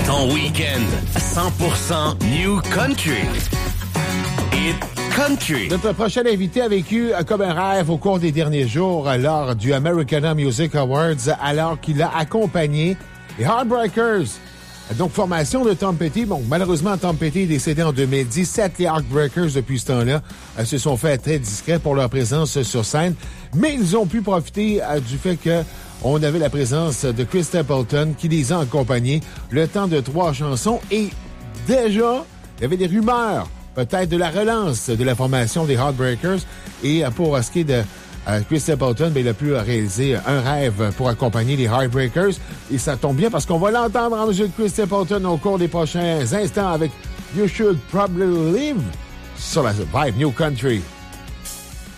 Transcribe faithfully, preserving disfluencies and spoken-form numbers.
Ton week-end cent pour cent New Country. Hit Country. Notre prochain invité a vécu comme un rêve au cours des derniers jours lors du Americana Music Awards, alors qu'il a accompagné les Heartbreakers. Donc, formation de Tom Petty. Bon, malheureusement, Tom Petty est décédé en deux mille dix-sept. Les Heartbreakers, depuis ce temps-là, euh, se sont fait très discrets pour leur présence sur scène. Mais ils ont pu profiter euh, du fait que on avait la présence de Chris Stapleton qui les a accompagnés le temps de trois chansons. Et déjà, il y avait des rumeurs, peut-être de la relance de la formation des Heartbreakers. Et euh, pour ce qui est de Euh, Chris Stapleton, ben, il a pu réaliser un rêve pour accompagner les Heartbreakers. Et ça tombe bien parce qu'on va l'entendre en musique de Chris Stapleton au cours des prochains instants avec You Should Probably Live sur la Vibe New Country.